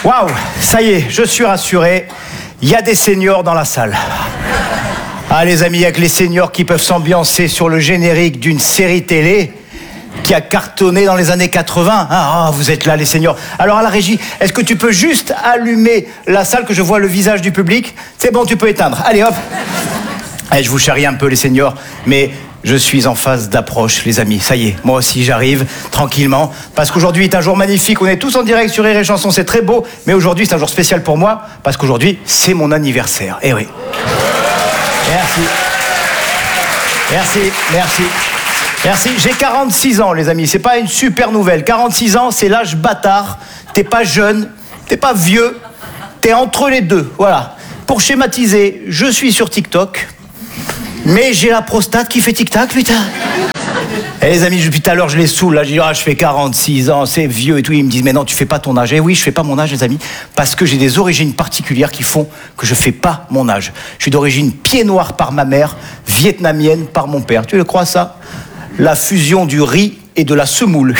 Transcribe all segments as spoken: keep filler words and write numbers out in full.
Waouh, ça y est, je suis rassuré. Il y a des seniors dans la salle. Ah les amis, il y a que les seniors qui peuvent s'ambiancer sur le générique d'une série télé qui a cartonné dans les années quatre-vingts. Ah, oh, vous êtes là les seniors. Alors à la régie, est-ce que tu peux juste allumer la salle que je vois le visage du public? C'est bon, tu peux éteindre. Allez hop. Allez, je vous charrie un peu les seniors, mais je suis en phase d'approche, les amis. Ça y est, moi aussi j'arrive, tranquillement. Parce qu'aujourd'hui est un jour magnifique. On est tous en direct sur Rire et Chanson, c'est très beau. Mais aujourd'hui, c'est un jour spécial pour moi. Parce qu'aujourd'hui, c'est mon anniversaire. Eh oui. Merci. Merci, merci. Merci. J'ai quarante-six ans, les amis. C'est pas une super nouvelle. quarante-six ans, c'est l'âge bâtard. T'es pas jeune, t'es pas vieux. T'es entre les deux. Voilà. Pour schématiser, je suis sur TikTok. Mais j'ai la prostate qui fait tic-tac, putain. Et les amis, depuis tout à l'heure, je les saoule. Là, je dis, ah, je fais quarante-six ans, c'est vieux et tout. Ils me disent, mais non, tu fais pas ton âge. Et oui, je fais pas mon âge, les amis, parce que j'ai des origines particulières qui font que je fais pas mon âge. Je suis d'origine pied noir par ma mère, vietnamienne par mon père. Tu le crois, ça? La fusion du riz et de la semoule.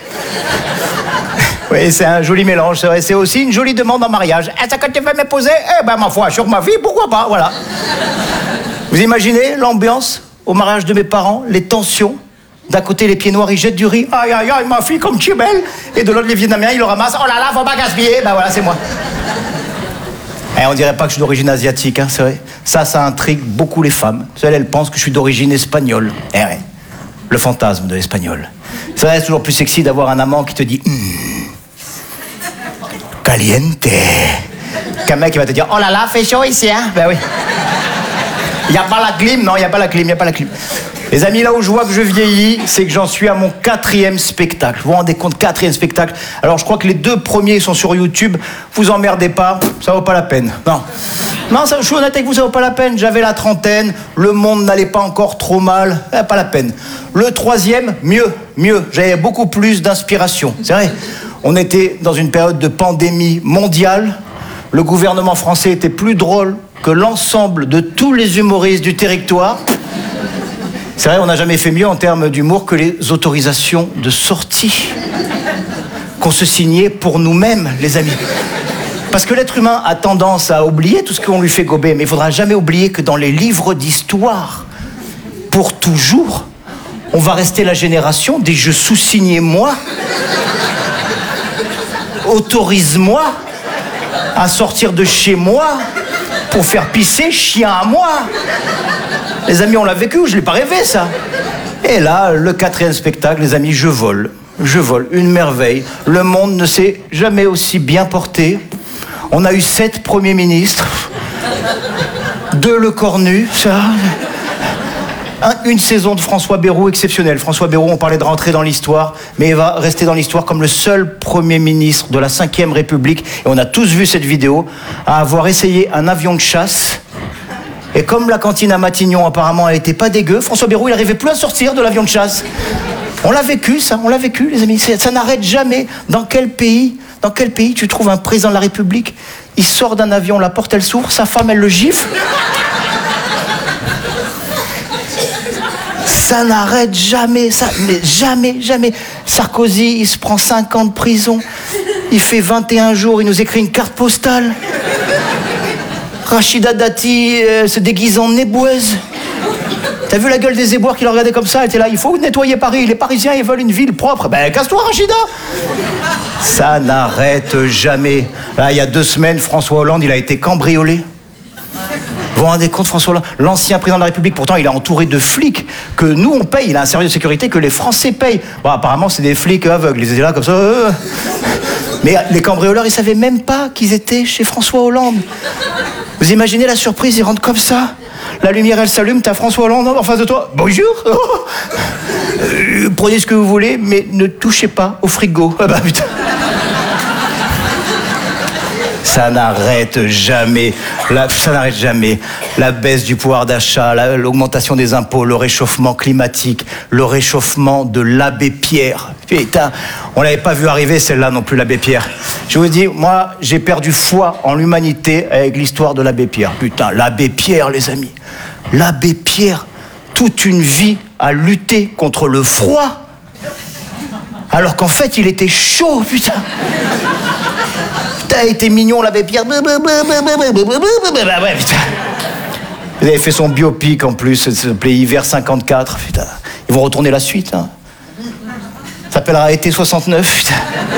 Oui, c'est un joli mélange, c'est vrai. C'est aussi une jolie demande en mariage. Est-ce que tu veux m'épouser? Eh ben, ma foi, sur ma vie, pourquoi pas, voilà. Vous imaginez l'ambiance au mariage de mes parents, les tensions? D'un côté, les pieds noirs, ils jettent du riz. Aïe, aïe, aïe, ma fille, comme tu es belle. Et de l'autre, les Vietnamiens, ils le ramassent. Oh là là, faut pas gaspiller. Ben voilà, c'est moi. Et on dirait pas que je suis d'origine asiatique, hein, c'est vrai. Ça, ça intrigue beaucoup les femmes. Elles, elles pensent que je suis d'origine espagnole. Eh ouais, le fantasme de l'espagnol. C'est vrai, c'est toujours plus sexy d'avoir un amant qui te dit mmm, caliente. Qu'un mec qui va te dire, oh là là, fait chaud ici, hein. Ben oui. Il n'y a pas la clim, non, il n'y a pas la clim, il n'y a pas la clim. Les amis, là où je vois que je vieillis, c'est que j'en suis à mon quatrième spectacle. Vous vous rendez compte, quatrième spectacle. Alors je crois que les deux premiers sont sur YouTube. Vous emmerdez pas, ça vaut pas la peine. Non, non, ça, je suis honnête avec vous, ça vaut pas la peine. J'avais la trentaine, le monde n'allait pas encore trop mal, eh, pas la peine. Le troisième, mieux, mieux. J'avais beaucoup plus d'inspiration, c'est vrai. On était dans une période de pandémie mondiale. Le gouvernement français était plus drôle que l'ensemble de tous les humoristes du territoire. C'est vrai, on n'a jamais fait mieux en termes d'humour que les autorisations de sortie qu'on se signait pour nous-mêmes, les amis. Parce que l'être humain a tendance à oublier tout ce qu'on lui fait gober, mais il ne faudra jamais oublier que dans les livres d'histoire, pour toujours, on va rester la génération des je sous-signais moi, autorise-moi à sortir de chez moi pour faire pisser chien à moi. Les amis, on l'a vécu, je l'ai pas rêvé, ça. Et là, le quatrième spectacle, les amis, je vole. Je vole, une merveille. Le monde ne s'est jamais aussi bien porté. On a eu sept premiers ministres. Deux Le Cornu, ça. Un, une saison de François Bayrou exceptionnelle. François Bayrou, on parlait de rentrer dans l'histoire, mais il va rester dans l'histoire comme le seul Premier ministre de la cinquième République, et on a tous vu cette vidéo, à avoir essayé un avion de chasse. Et comme la cantine à Matignon, apparemment, elle était pas dégueu, François Bayrou, il n'arrivait plus à sortir de l'avion de chasse. On l'a vécu, ça, on l'a vécu, les amis. Ça n'arrête jamais. Dans quel pays, dans quel pays tu trouves un président de la République? Il sort d'un avion, la porte, elle s'ouvre, sa femme, elle le gifle. Ça n'arrête jamais, ça, mais jamais, jamais. Sarkozy, il se prend cinq ans de prison. Il fait vingt et un jours, il nous écrit une carte postale. Rachida Dati euh, se déguise en éboueuse. T'as vu la gueule des éboueurs qui le regardaient comme ça? Elle était là, il faut nettoyer Paris. Les Parisiens, ils veulent une ville propre. Ben, casse-toi, Rachida. Ça n'arrête jamais. Là, il y a deux semaines, François Hollande, il a été cambriolé. Vous vous rendez compte, François Hollande, l'ancien président de la République, pourtant il est entouré de flics que nous on paye, il a un service de sécurité que les Français payent. Bon, apparemment c'est des flics aveugles, ils étaient là comme ça. Euh. Mais les cambrioleurs, ils savaient même pas qu'ils étaient chez François Hollande. Vous imaginez la surprise, ils rentrent comme ça. La lumière elle s'allume, t'as François Hollande en face de toi. Bonjour. euh, Prenez ce que vous voulez, mais ne touchez pas au frigo. Ah bah putain. Ça n'arrête jamais, la, ça n'arrête jamais. La baisse du pouvoir d'achat, la, l'augmentation des impôts, le réchauffement climatique, le réchauffement de l'abbé Pierre. Putain, on l'avait pas vu arriver celle-là non plus, l'abbé Pierre. Je vous dis, moi, j'ai perdu foi en l'humanité avec l'histoire de l'abbé Pierre. Putain, l'abbé Pierre, les amis. L'abbé Pierre, toute une vie à lutter contre le froid. Alors qu'en fait, il était chaud, putain. Putain, il était mignon, on l'avait bien... Ouais, putain. Il avait fait son biopic en plus, ça s'appelait Hiver cinquante-quatre, putain. Ils vont retourner la suite, hein. Ça s'appellera Été soixante-neuf, putain.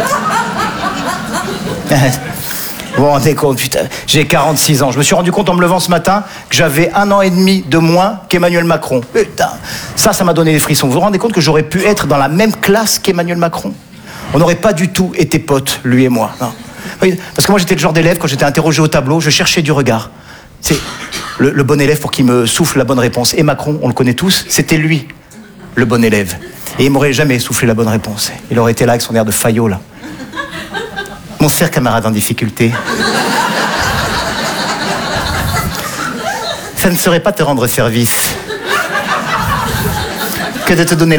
Vous vous rendez compte, putain. J'ai quarante-six ans. Je me suis rendu compte en me levant ce matin que j'avais un an et demi de moins qu'Emmanuel Macron. Putain. Ça, ça m'a donné des frissons. Vous vous rendez compte que j'aurais pu être dans la même classe qu'Emmanuel Macron? On n'aurait pas du tout été potes, lui et moi. Non. Oui, parce que moi, j'étais le genre d'élève, quand j'étais interrogé au tableau, je cherchais du regard. C'est le, le bon élève pour qu'il me souffle la bonne réponse. Et Macron, on le connaît tous, c'était lui, le bon élève. Et il m'aurait jamais soufflé la bonne réponse. Il aurait été là avec son air de faillot, là. Mon cher camarade en difficulté. Ça ne serait pas te rendre service que de te donner